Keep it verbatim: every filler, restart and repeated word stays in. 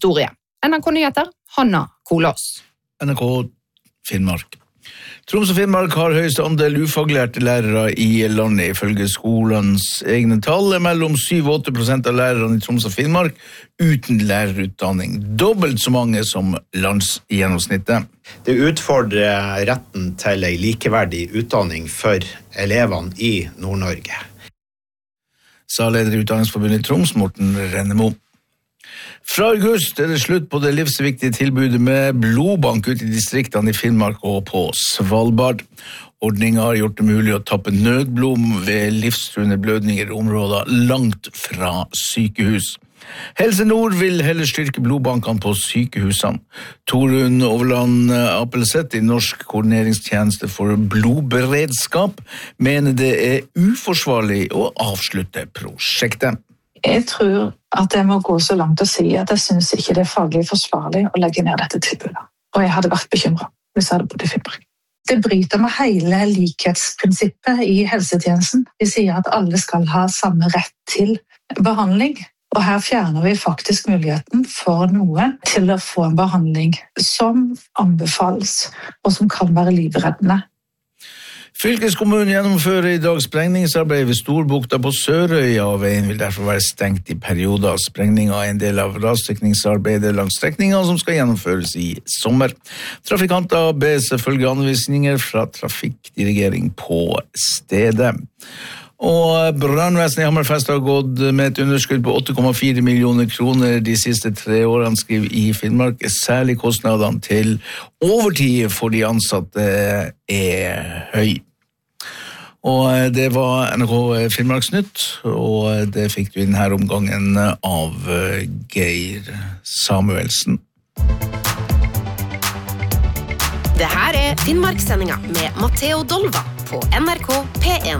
historie. N R K Nyheter, Hanna Kolås. N R K Finnmark. Troms og Finnmark har høyeste andel ufaglærte lærere i landet. Ifølge skolens egne tall er mellom syv og åtte prosent av lærerne i Troms og Finnmark uten lærerutdanning. Dobbelt så mange som landsgjennomsnittet. Det utfordrer retten til en likeverdig utdanning for elevene i Nord-Norge. Sa leder i Utdanningsforbundet i Troms, Morten Rennemo. Fra august er det slutt på det livsviktige tilbudet med blodbank ute i distriktene i Finnmark og på Svalbard. Ordningen har gjort det mulig å tappe nødblod ved livstruende blødninger i områder langt fra sykehus. Helse Nord vil heller styrke blodbankene på sykehusene. Torunn Overland Appelseth i Norsk koordineringstjeneste for blodberedskap mener det er uforsvarlig å avslutte prosjektet. Jeg tror at jeg må gå så langt å si at jeg synes ikke det er faglig forsvarlig å legge ned dette tilbudet. Og jeg hadde vært bekymret hvis jeg hadde bodd i Finnmark. Det bryter med hele likhetsprinsippet i helsetjenesten. Vi sier at alle skal ha samme rett til behandling. Og her fjerner vi faktisk muligheten for noe til å få en behandling som anbefales og som kan være livreddende. Fylkeskommunen gjennomfører i dag sprengningsarbeid ved Storbukta på Sørøya, og veien vil derfor være stengt i perioder. Sprengningen er en del av rassikringsarbeidet langs strekningen som skal gjennomføres i sommer. Trafikanter bes følge anvisninger fra trafikkdirigering på stedet. Og brannvesenet i Hammerfest har gått med et underskudd på åtte komma fire millioner kroner de siste tre årene, skriver i Finnmark. Særlig kostnadene til overtid for de ansatte er høy. Og det var N R K Finnmarksnytt, og det fikk du i denne omgangen av Geir Samuelsen. Det her er Finnmarkssendinga med Matteo Dolva på N R K P en.